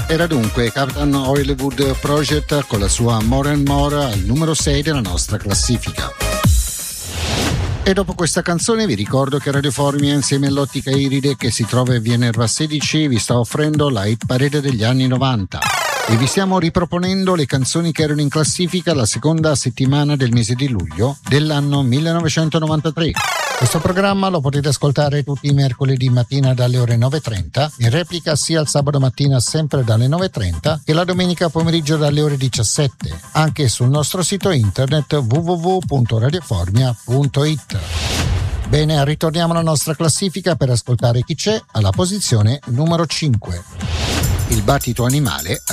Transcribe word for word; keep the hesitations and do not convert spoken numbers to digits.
Era dunque Captain Hollywood Project con la sua More and More al numero sei della nostra classifica. E dopo questa canzone vi ricordo che Radio Formia insieme all'Ottica Iride, che si trova a via Nerva sedici, vi sta offrendo la hit parade degli anni novanta. E vi stiamo riproponendo le canzoni che erano in classifica la seconda settimana del mese di luglio dell'anno millenovecentonovantatré. Questo programma lo potete ascoltare tutti i mercoledì mattina dalle ore nove e trenta, in replica sia il sabato mattina sempre dalle nove e trenta che la domenica pomeriggio dalle ore diciassette, anche sul nostro sito internet w w w punto radioformia punto i t. Bene, ritorniamo alla nostra classifica per ascoltare chi c'è alla posizione numero cinque. Il battito animale